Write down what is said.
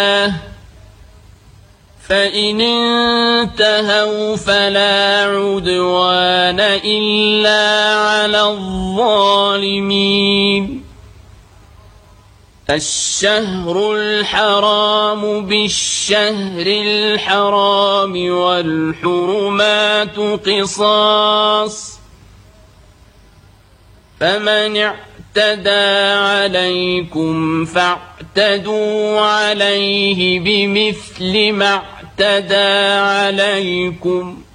فإن انتهوا فلا عدوان إلا على الظالمين. الشهر الحرام بالشهر الحرام والحرمات قصاص، فمن اعتدى عليكم فاعتدوا عليه بمثل ما اعتدى عليكم،